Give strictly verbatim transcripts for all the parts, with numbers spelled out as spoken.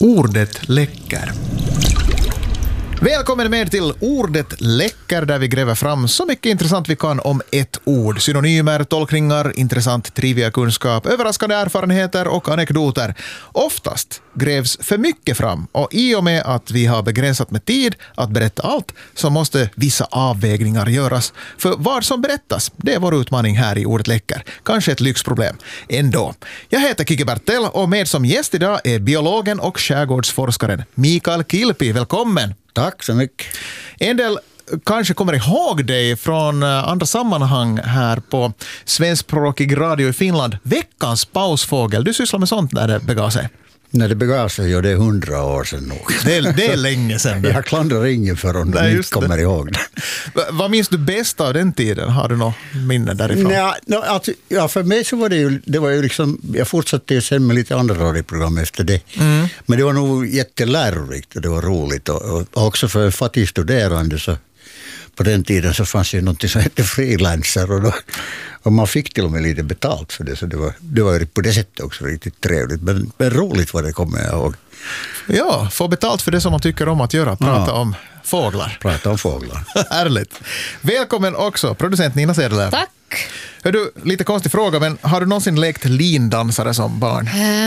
Ordet läcker. Välkommen med till Ordet läcker, där vi gräver fram så mycket intressant vi kan om ett ord. Synonymer, tolkningar, intressant trivia-kunskap, överraskande erfarenheter och anekdoter. Oftast grävs för mycket fram, och i och med att vi har begränsat med tid att berätta allt så måste vissa avvägningar göras. För vad som berättas, det är vår utmaning här i Ordet läcker. Kanske ett lyxproblem ändå. Jag heter Kiki Bertell och med som gäst idag är biologen och skärgårdsforskaren Mikael Kilpi. Välkommen! Tack så mycket. En del kanske kommer ihåg dig från andra sammanhang här på svenskspråkig radio i Finland. Veckans pausfågel. Du sysslar med sånt när det begav sig. När det begav sig, ja, det är hundra år sedan nog. Det är, det är länge sedan. Jag klandrar ingen för om de inte kommer det. ihåg det. Vad minns du bäst av den tiden? Har du något minne därifrån? Nej, no, alltså, ja, för mig så var det ju, det var ju liksom, jag fortsatte ju sen med lite andra radioprogram efter det. Mm. Men det var nog jättelärorikt och det var roligt. Och, och också för fattig studerande så på den tiden så fanns ju något som hette freelancer och, då, och man fick till och med lite betalt för det, så det var, det var på det sättet också riktigt trevligt, men, men roligt vad det kommer jag ihåg. Ja, få betalt för det som man tycker om att göra, prata ja. om fåglar. Prata om fåglar. Härligt. Välkommen också, producent Nina Sedelöv. Tack. Hör du, lite konstig fråga, men har du någonsin lekt lindansare som barn?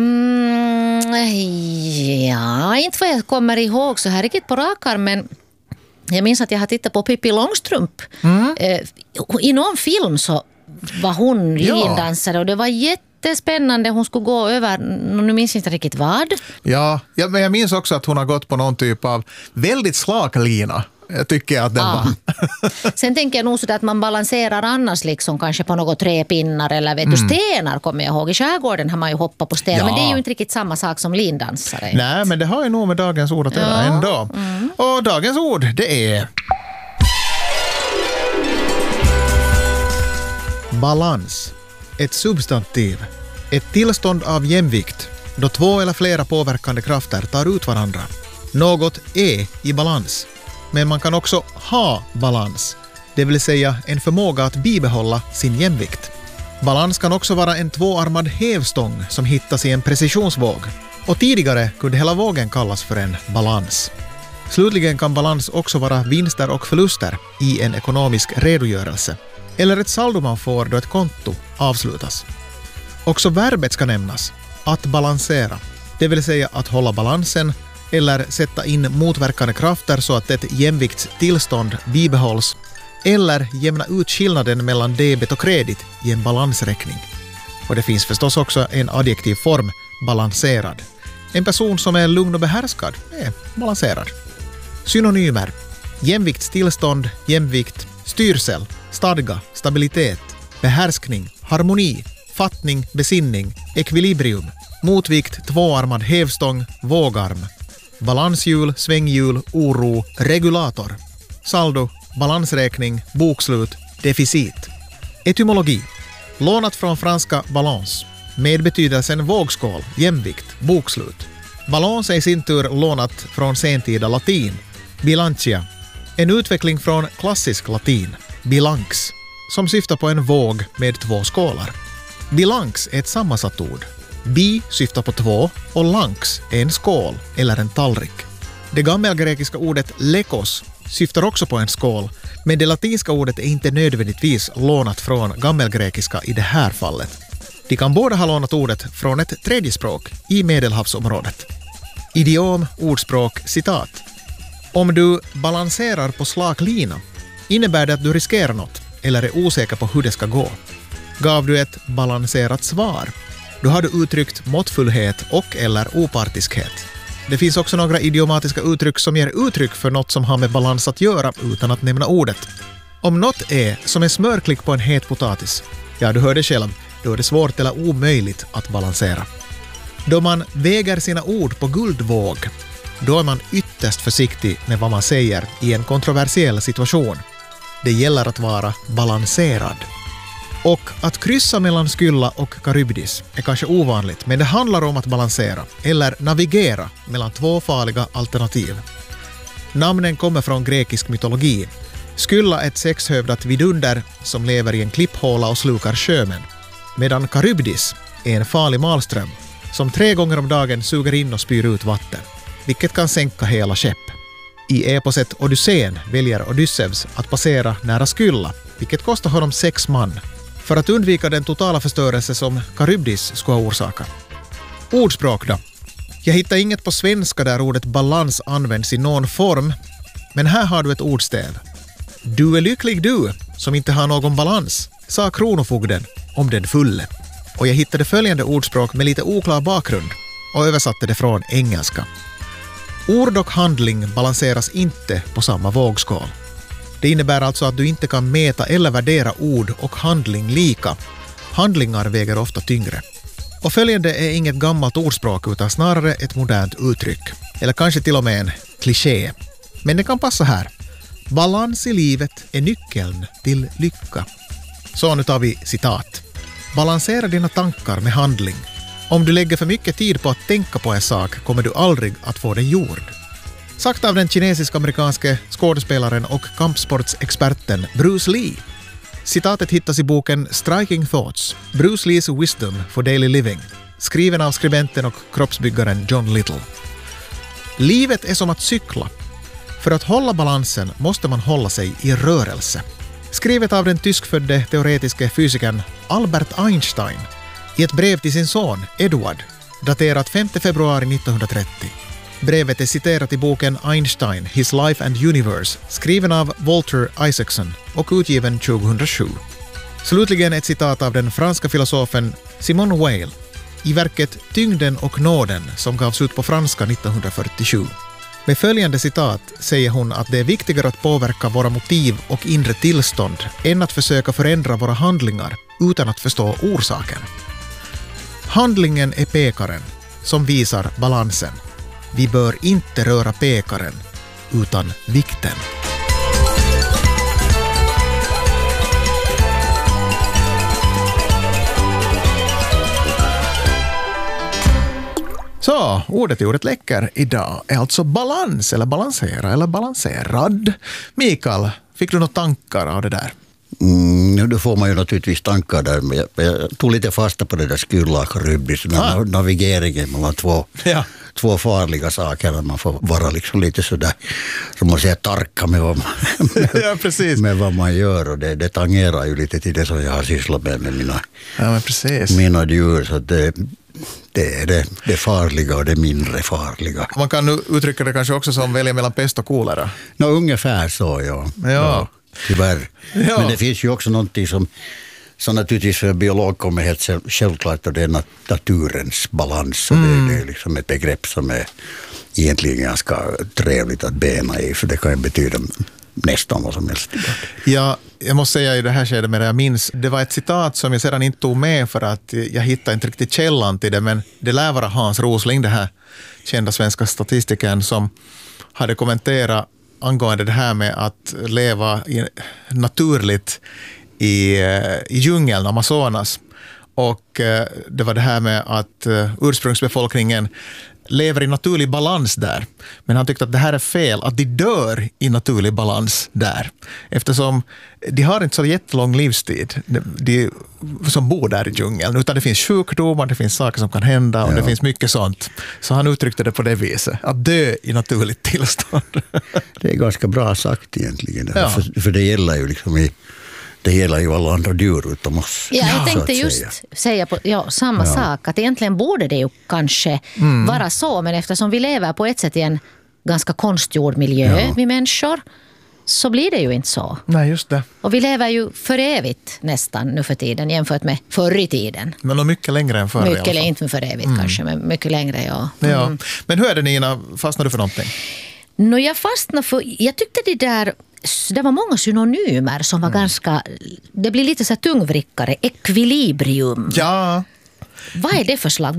Um, ja, inte vad jag kommer ihåg så här riktigt på rakar, men jag minns att jag har tittat på Pippi Långstrump. Mm. Eh, I någon film så var hon ja. lindansare och det var jättespännande. Hon skulle gå över, nu minns jag inte riktigt vad. Ja, ja, men jag minns också att hon har gått på någon typ av väldigt slak lina. Jag tycker att den ja. var. Sen tänker jag nog så att man balanserar annars liksom kanske på något träpinnar eller vet mm. du, stenar kommer jag ihåg. I skärgården har man ju hoppat på stenar, ja. men det är ju inte riktigt samma sak som lindansare. Nej, men det har ju nog med dagens ord att göra ja. ändå. Mm. Och dagens ord, det är balans. Ett substantiv. Ett tillstånd av jämvikt då två eller flera påverkande krafter tar ut varandra. Något är i balans. Men man kan också ha balans, det vill säga en förmåga att bibehålla sin jämvikt. Balans kan också vara en tvåarmad hävstång som hittas i en precisionsvåg. Och tidigare kunde hela vågen kallas för en balans. Slutligen kan balans också vara vinster och förluster i en ekonomisk redogörelse. Eller ett saldo man får då ett konto avslutas. Också verbet ska nämnas, att balansera. Det vill säga att hålla balansen eller sätta in motverkande krafter så att ett jämviktstillstånd bibehålls, eller jämna ut skillnaden mellan debet och kredit i en balansräkning. Och det finns förstås också en adjektiv form, balanserad. En person som är lugn och behärskad är balanserad. Synonymer: jämviktstillstånd, jämvikt, styrsel, stadga, stabilitet, behärskning, harmoni, fattning, besinning, ekvilibrium, motvikt, tvåarmad hävstång, vågarm, balanshjul, svänghjul, oro, regulator, saldo, balansräkning, bokslut, deficit. Etymologi: lånat från franska balance, med betydelsen vågskål, jämvikt, bokslut. Balans är i sin tur lånat från sentida latin, bilancia, en utveckling från klassisk latin, bilanx, som syftar på en våg med två skålar. Bilanx är ett sammansatt ord. Bi syftar på två och lanx är en skål eller en tallrik. Det gammelgrekiska ordet lekos syftar också på en skål, men det latinska ordet är inte nödvändigtvis lånat från gammelgrekiska i det här fallet. De kan båda ha lånat ordet från ett tredje språk i Medelhavsområdet. Idiom, ordspråk, citat. Om du balanserar på slak lina innebär det att du riskerar något eller är osäker på hur det ska gå. Gav du ett balanserat svar, då har du uttryckt måttfullhet och eller opartiskhet. Det finns också några idiomatiska uttryck som ger uttryck för något som har med balans att göra utan att nämna ordet. Om något är som en smörklick på en het potatis, ja, du hör det själv, då är det svårt eller omöjligt att balansera. Då man väger sina ord på guldvåg, då är man ytterst försiktig med vad man säger i en kontroversiell situation. Det gäller att vara balanserad. Och att kryssa mellan Skylla och Karybdis är kanske ovanligt, men det handlar om att balansera eller navigera mellan två farliga alternativ. Namnen kommer från grekisk mytologi. Skylla är ett sexhövdat vidunder som lever i en klipphåla och slukar sjömän, medan Karybdis är en farlig malström som tre gånger om dagen suger in och spyr ut vatten, vilket kan sänka hela skepp. I eposet Odysseen väljer Odysseus att passera nära Skylla, vilket kostar honom sex man, för att undvika den totala förstörelse som Charybdis skulle ha orsakat. Ordspråk då. Jag hittar inget på svenska där ordet balans används i någon form, men här har du ett ordstäv. Du är lycklig du, som inte har någon balans, sa kronofogden om den fulle. Och jag hittade följande ordspråk med lite oklar bakgrund och översatte det från engelska. Ord och handling balanseras inte på samma vågskål. Det innebär alltså att du inte kan mäta eller värdera ord och handling lika. Handlingar väger ofta tyngre. Och följande är inget gammalt ordspråk utan snarare ett modernt uttryck. Eller kanske till och med en kliché. Men det kan passa här. Balans i livet är nyckeln till lycka. Så nu tar vi citat. Balansera dina tankar med handling. Om du lägger för mycket tid på att tänka på en sak kommer du aldrig att få den gjord. Sagt av den kinesisk-amerikanske skådespelaren och kampsportsexperten Bruce Lee. Citatet hittas i boken Striking Thoughts, Bruce Lees Wisdom for Daily Living, skriven av skribenten och kroppsbyggaren John Little. Livet är som att cykla. För att hålla balansen måste man hålla sig i rörelse. Skrivet av den tyskfödde teoretiske fysikern Albert Einstein i ett brev till sin son Edward, daterat femte februari nittonhundratrettio. Brevet är citerat i boken Einstein, His Life and Universe, skriven av Walter Isaacson och utgiven tjugohundrasju. Slutligen ett citat av den franska filosofen Simone Weil i verket Tyngden och nåden som gavs ut på franska nittonhundrafyrtiosju. Med följande citat säger hon att det är viktigare att påverka våra motiv och inre tillstånd än att försöka förändra våra handlingar utan att förstå orsaken. Handlingen är pekaren som visar balansen. Vi bör inte röra pekaren utan vikten. Så, ordet i ordet läcker idag är alltså balans, eller balansera, eller balanserad. Mikael, fick du några tankar av det där? Mm, då får man ju naturligtvis tankar där. Men jag, jag tog lite fasta på det där Skylla och Charybdis. Ah. Navigeringen mellan två, ja. två farliga saker. Där man får vara liksom lite sådär, som man säger, tarka med vad man, ja, precis. med vad man gör. Och det, det tangerar ju lite till det som jag har sysslat med med mina, ja, men precis. mina djur. Så det, det är det, det farliga och det mindre farliga. Man kan nu uttrycka det kanske också som välja mellan pest och kolera. Nå, ungefär så, ja. Ja. ja tyvärr. Ja. Men det finns ju också någonting som, som naturligtvis för en biolog kommer helt självklart, och det är naturens balans. Och mm. det, det är liksom ett begrepp som är egentligen ganska trevligt att bena i, för det kan ju betyda nästan vad som helst. Ja, jag måste säga i det här skedet med det jag minns, det var ett citat som jag sedan inte tog med för att jag hittade inte riktigt källan till det, men det lär vara Hans Rosling, det här kända svenska statistikern, som hade kommenterat angående det här med att leva i, naturligt i, i djungeln, Amazonas. Och det var det här med att ursprungsbefolkningen lever i naturlig balans där. Men han tyckte att det här är fel, att de dör i naturlig balans där. Eftersom de har inte så jättelång livstid, de, de som bor där i djungeln. Utan det finns sjukdomar, det finns saker som kan hända och ja. det finns mycket sånt. Så han uttryckte det på det viset, att dö i naturligt tillstånd. Det är ganska bra sagt egentligen. Ja. För, för det gäller ju liksom i Det gäller ju alla andra djur utom oss. Ja, jag tänkte just säga, säga på, ja, samma ja. sak. Att egentligen borde det ju kanske mm. vara så. Men eftersom vi lever på ett sätt i en ganska konstgjord miljö, ja. vi människor, så blir det ju inte så. Nej, just det. Och vi lever ju för evigt nästan nu för tiden jämfört med förr i tiden. Men nog mycket längre än förr. Mycket, eller inte för evigt mm. kanske, men mycket längre, ja. Mm. ja. Men hur är det, Nina? Fastnar du för någonting? No, jag fastnar för, jag tyckte det där, det var många synonymer som var mm. ganska, det blir lite så tungvrickare. Ekvilibrium. Ja. Vad är det för slag?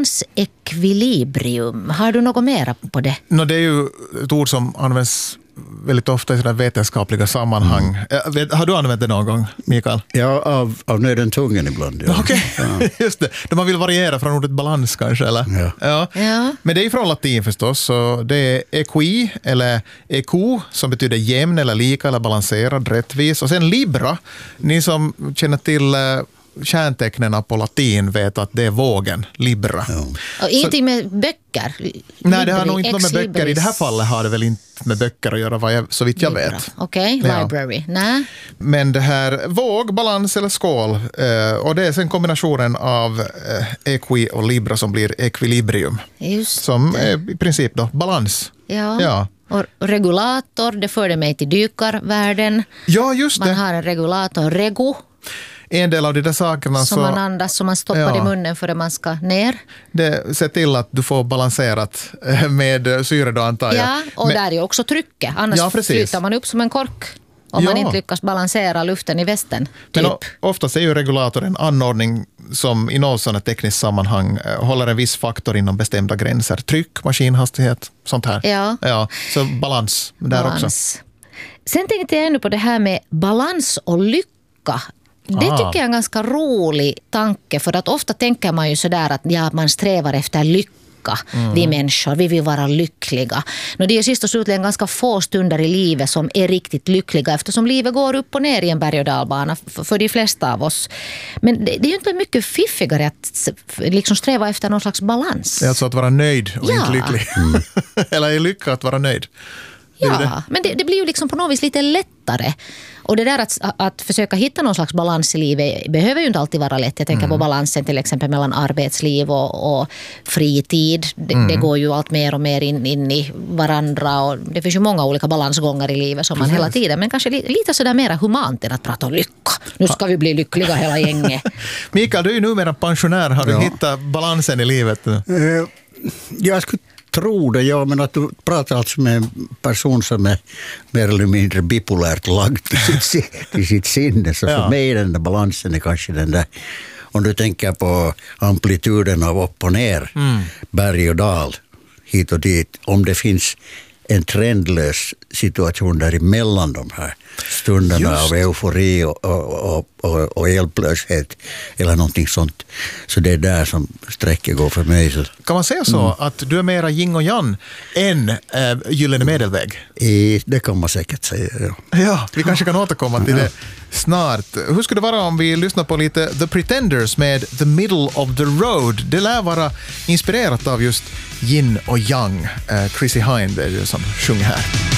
Balansekvilibrium. Har du något mer på det? No, det är ju ett ord som används väldigt ofta i sådana vetenskapliga sammanhang. Mm. Har du använt det någon gång, Mikael? Ja, av, av nöden tungen ibland. Ja. Okej, okay. ja. Just det. Då man vill variera från ordet balans kanske, eller? Ja. Ja. ja. Men det är ju från latin förstås, så det är equi eller equo som betyder jämn eller lika eller balanserad, rättvis. Och sen libra, ni som känner till kärntecknen på latin vet att det är vågen, libra. Ja. Och ingenting med böcker? Nej, det har nog inte med böcker. Libris. I det här fallet har det väl inte med böcker att göra, vad jag, så vitt jag libra. vet. Okej, okay. Ja. Library. Nej. Men det här våg, balans eller skål, eh, och det är sen kombinationen av eh, equi och libra som blir equilibrium. Just som det. är i princip då balans. Ja. Ja. Och regulator, det förde mig till dykarvärlden. Ja, just det. Man har en regulator, regu. En del av de där sakerna som så, man andas, som man stoppar ja. i munnen för att man ska ner. Det ser till att du får balanserat med syre då, antar jag. Ja, och Men, där är ju också trycket. Annars ja, flyter man upp som en kork. Om ja. man inte lyckas balansera luften i västen. Typ. Men oftast är ju regulator en anordning som i något sådant tekniskt sammanhang håller en viss faktor inom bestämda gränser. Tryck, maskinhastighet, sånt här. Ja. Ja, så balans där balans. också. Sen tänkte jag ännu på det här med balans och lycka. Det tycker jag är en ganska rolig tanke, för att ofta tänker man ju sådär att ja, man strävar efter lycka. Mm. Vi människor, vi vill vara lyckliga. Men det är sist och slutligen ganska få stunder i livet som är riktigt lyckliga, eftersom livet går upp och ner i en berg- och dalbana för de flesta av oss. Men det är ju inte mycket fiffigare att liksom sträva efter någon slags balans. Det är alltså att vara nöjd och ja. inte lycklig. Mm. Eller är lycka att vara nöjd. Det ja, det. men det, det blir ju liksom på något vis lite lättare. Och det där att, att försöka hitta någon slags balans i livet behöver ju inte alltid vara lätt. Jag tänker mm. på balansen till exempel mellan arbetsliv och, och fritid. Det, mm. det går ju allt mer och mer in, in i varandra. Och det finns ju många olika balansgångar i livet som man Precis. hela tiden. Men kanske li, lite sådär mera humant än att prata om lycka. Nu ska vi bli lyckliga hela gänget. Mikael, du är ju numera pensionär. Har du ja. hittat balansen i livet? Uh, jag skulle tror det, ja, men att du pratar alltså med en person som är mer eller mindre bipolärt lagd till sitt, till sitt sinne. Så ja. för mig den där balansen är kanske den där, om du tänker på amplituden av upp och ner, mm. berg och dal, hit och dit, om det finns en trendlös situation däremellan de här stunderna Just. av eufori och, och, och, och hjälplöshet eller någonting sånt. Så det är där som sträcket går för mig. Så. Kan man säga så mm. att du är mera yin och yang än äh, gyllene medelväg? I, det kan man säkert säga, ja. Ja, vi kanske kan återkomma till det snart. Hur skulle det vara om vi lyssnar på lite The Pretenders med The Middle of the Road? Det lär vara inspirerat av just yin och yang. Uh, Chrissy Hynde är det som sjunger här.